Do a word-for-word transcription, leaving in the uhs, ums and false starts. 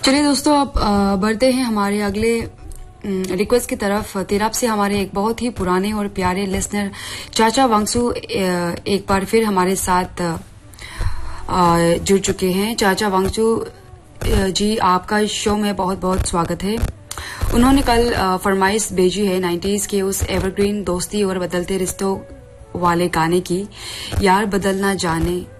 चलिए दोस्तों, अब अ, बढ़ते हैं हमारे अगले रिक्वेस्ट की तरफ। तेराब से हमारे एक बहुत ही पुराने और प्यारे लिसनर चाचा वांगसू एक बार फिर हमारे साथ अ, जुड़ चुके हैं। चाचा वांगसू जी, आपका इस शो में बहुत बहुत स्वागत है। उन्होंने कल फरमाइश भेजी है नाइन्टीज के उस एवरग्रीन दोस्ती और बदलते रिश्तों वाले गाने की, यार बदलना जाने